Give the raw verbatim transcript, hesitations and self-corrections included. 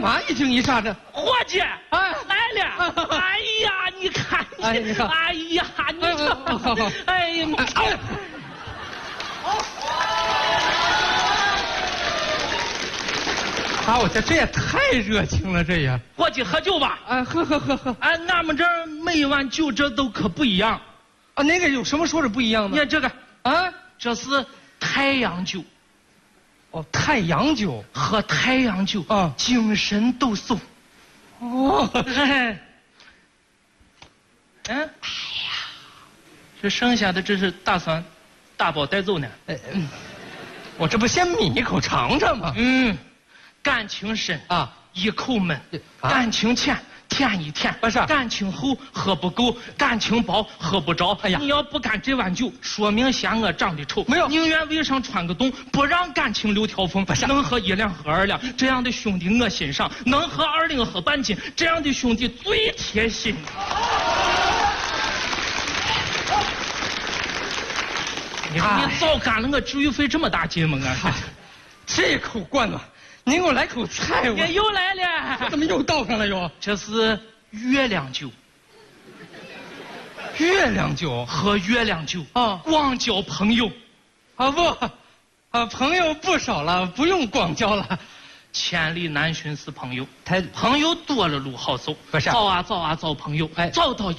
嘛一惊一乍的？ 伙计， 哎来了！哎呀，你看你， 哎你看哎呀，你哎哎好好看，哎呀，你哎啊，我这这也太热情了，这也。 伙计喝酒吧。 哎，喝喝喝喝。 哎，俺们这儿每一碗酒这都可不一样。 啊，那个有什么说是不一样的？ 你看这个， 啊， 这是太阳酒， 哦，太阳酒。 喝太阳酒啊精神抖擞。 哦， 哎，嗯，哎呀，这剩下的这是打算打包带走呢。 哎嗯我这不先抿一口尝尝吗？ 嗯，感情深啊， 一口闷； 啊感情浅，舔一舔； 不是感情厚，喝不够；感情薄，喝不着。 哎呀你要不干这碗酒，说明嫌我长得丑。 没有宁愿胃上穿个洞，不让感情留条缝。 不是能喝一两喝二两，这样的兄弟我欣赏；能喝二两喝半斤，这样的兄弟最贴心。你说你早干了，我至于费这么大劲吗？俺这口灌了，您给我来口菜我。 也又来了， 怎么又倒上了又？ 这是月亮酒。 月亮酒喝月亮酒啊光交朋友， 啊不，啊朋友不少了，不用广交了。 千里难寻是朋友， 他朋友多了路好走。 不是找啊找啊找朋友， 哎找到